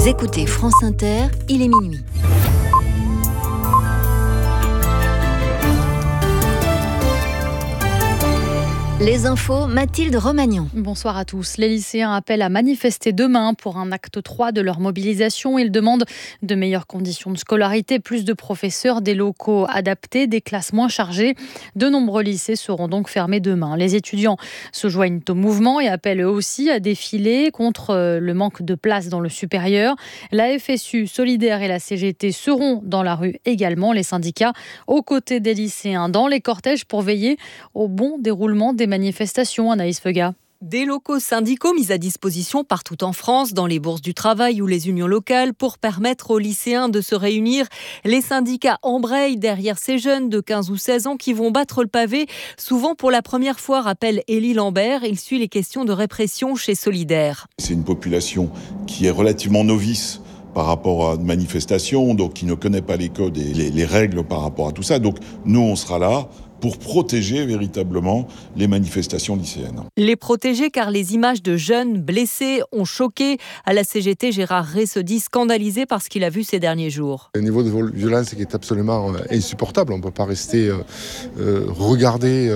Vous écoutez France Inter, il est minuit. Les infos, Mathilde Romagnan. Bonsoir à tous. Les lycéens appellent à manifester demain pour un acte 3 de leur mobilisation. Ils demandent de meilleures conditions de scolarité, plus de professeurs, des locaux adaptés, des classes moins chargées. De nombreux lycées seront donc fermés demain. Les étudiants se joignent au mouvement et appellent eux aussi à défiler contre le manque de place dans le supérieur. La FSU, Solidaire et la CGT seront dans la rue également. Les syndicats aux côtés des lycéens dans les cortèges pour veiller au bon déroulement des manifestations. Anaïs Feuga. Des locaux syndicaux mis à disposition partout en France, dans les bourses du travail ou les unions locales, pour permettre aux lycéens de se réunir. Les syndicats embrayent derrière ces jeunes de 15 ou 16 ans qui vont battre le pavé, souvent pour la première fois, rappelle Élie Lambert. Il suit les questions de répression chez Solidaire. C'est une population qui est relativement novice par rapport à une manifestation, donc qui ne connaît pas les codes et les règles par rapport à tout ça. Donc nous, on sera là pour protéger véritablement les manifestations lycéennes. Les protéger car les images de jeunes blessés ont choqué. À la CGT, Gérard Rey se dit scandalisé par ce qu'il a vu ces derniers jours. Le niveau de violence qui est absolument insupportable. On ne peut pas rester regarder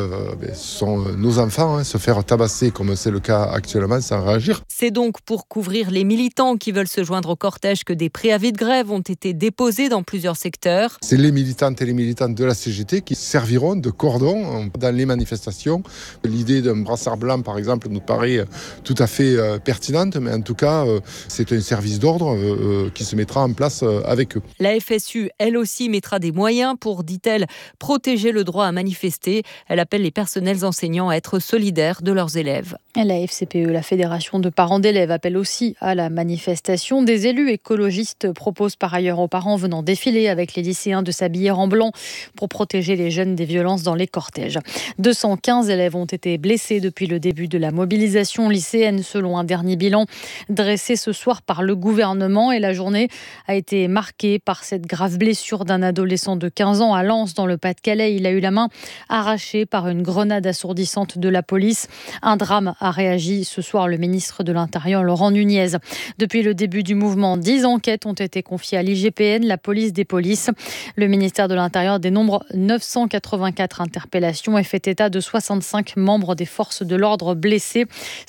nos enfants se faire tabasser comme c'est le cas actuellement sans réagir. C'est donc pour couvrir les militants qui veulent se joindre au cortège que des préavis de grève ont été déposés dans plusieurs secteurs. C'est les militantes et les militants de la CGT qui serviront de cordon dans les manifestations. L'idée d'un brassard blanc, par exemple, nous paraît tout à fait pertinente, mais en tout cas, c'est un service d'ordre qui se mettra en place avec eux. La FSU, elle aussi, mettra des moyens pour, dit-elle, protéger le droit à manifester. Elle appelle les personnels enseignants à être solidaires de leurs élèves. Et la FCPE, la Fédération de parents d'élèves, appelle aussi à la manifestation. Des élus écologistes proposent par ailleurs aux parents venant défiler avec les lycéens de s'habiller en blanc pour protéger les jeunes des violences dans les cortèges. 215 élèves ont été blessés depuis le début de la mobilisation lycéenne, selon un dernier bilan dressé ce soir par le gouvernement. Et la journée a été marquée par cette grave blessure d'un adolescent de 15 ans à Lens, dans le Pas-de-Calais. Il a eu la main arrachée par une grenade assourdissante de la police. Un drame a réagi ce soir le ministre de l'Intérieur, Laurent Nunez. Depuis le début du mouvement, 10 enquêtes ont été confiées à l'IGPN, la police des polices. Le ministère de l'Intérieur dénombre 984 interpellations et fait état de 65 membres des forces de l'ordre blessés.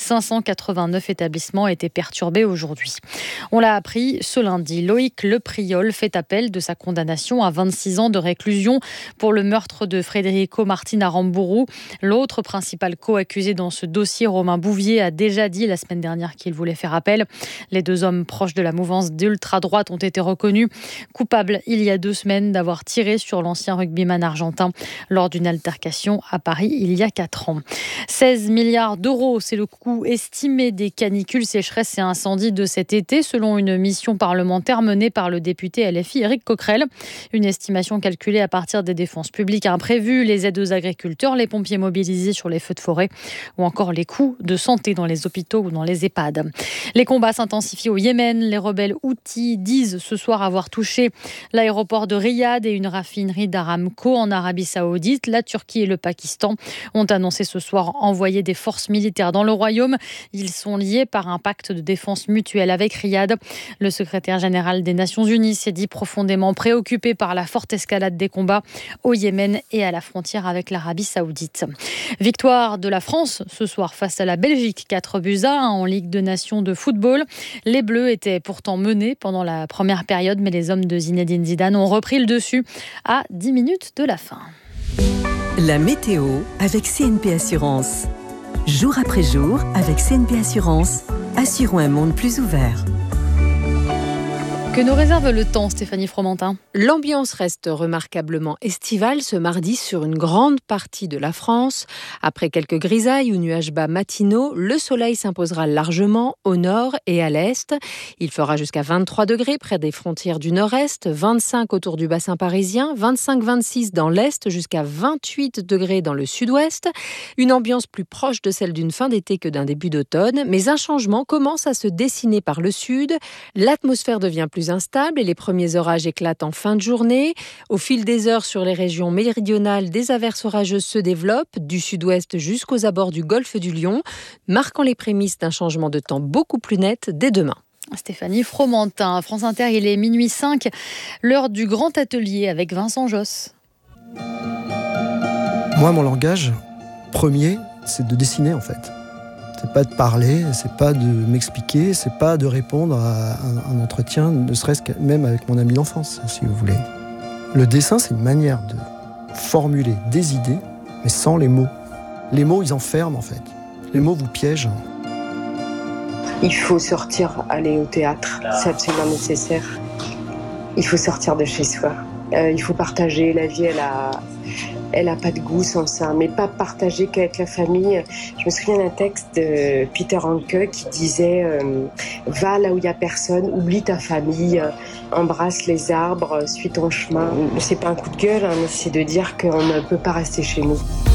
589 établissements étaient perturbés aujourd'hui. On l'a appris ce lundi. Loïc Lepriol fait appel de sa condamnation à 26 ans de réclusion pour le meurtre de Federico Martin à Rambourou. L'autre principal co-accusé dans ce dossier, Romain Bouvier, a déjà dit la semaine dernière qu'il voulait faire appel. Les deux hommes proches de la mouvance d'ultra-droite ont été reconnus coupables il y a 2 semaines d'avoir tiré sur l'ancien rugbyman argentin lors d'une altercation à Paris il y a 4 ans. 16 milliards d'euros, c'est le coût estimé des canicules, sécheresses et incendies de cet été, selon une mission parlementaire menée par le député LFI Éric Coquerel. Une estimation calculée à partir des dépenses publiques imprévues, les aides aux agriculteurs, les pompiers mobilisés sur les feux de forêt ou encore les coûts de santé dans les hôpitaux ou dans les EHPAD. Les combats s'intensifient au Yémen. Les rebelles Houthis disent ce soir avoir touché l'aéroport de Riyad et une raffinerie d'Aramco en Arabie Saoudite. La Turquie et le Pakistan ont annoncé ce soir envoyer des forces militaires dans le royaume. Ils sont liés par un pacte de défense mutuelle avec Riyad. Le secrétaire général des Nations Unies s'est dit profondément préoccupé par la forte escalade des combats au Yémen et à la frontière avec l'Arabie Saoudite. Victoire de la France ce soir face à la Belgique, 4-1 en Ligue des Nations de football. Les Bleus étaient pourtant menés pendant la première période, mais les hommes de Zinedine Zidane ont repris le dessus à 10 minutes de la fin. La météo avec CNP Assurance. Jour après jour, avec CNP Assurance, assurons un monde plus ouvert. Que nous réserve le temps, Stéphanie Fromentin? L'ambiance reste remarquablement estivale ce mardi sur une grande partie de la France. Après quelques grisailles ou nuages bas matinaux, le soleil s'imposera largement au nord et à l'est. Il fera jusqu'à 23 degrés près des frontières du nord-est, 25 autour du bassin parisien, 25-26 dans l'est, jusqu'à 28 degrés dans le sud-ouest. Une ambiance plus proche de celle d'une fin d'été que d'un début d'automne, mais un changement commence à se dessiner par le sud. L'atmosphère devient plus instable et les premiers orages éclatent en fin de journée. Au fil des heures sur les régions méridionales, des averses orageuses se développent, du sud-ouest jusqu'aux abords du golfe du Lion, marquant les prémices d'un changement de temps beaucoup plus net dès demain. Stéphanie Fromentin. France Inter, il est minuit 5, l'heure du grand atelier avec Vincent Josse. Moi, mon langage premier, c'est de dessiner en fait. C'est pas de parler, c'est pas de m'expliquer, c'est pas de répondre à un entretien, ne serait-ce que même avec mon ami d'enfance, si vous voulez. Le dessin, c'est une manière de formuler des idées, mais sans les mots. Les mots, ils enferment en fait. Les mots vous piègent. Il faut sortir, aller au théâtre, c'est absolument nécessaire. Il faut sortir de chez soi. Il faut partager. La vie, elle a pas de goût sans ça, mais pas partager qu'avec la famille. Je me souviens d'un texte de Peter Handke qui disait va là où il y a personne, oublie ta famille, embrasse les arbres, suis ton chemin. C'est pas un coup de gueule, mais c'est de dire qu'on ne peut pas rester chez nous.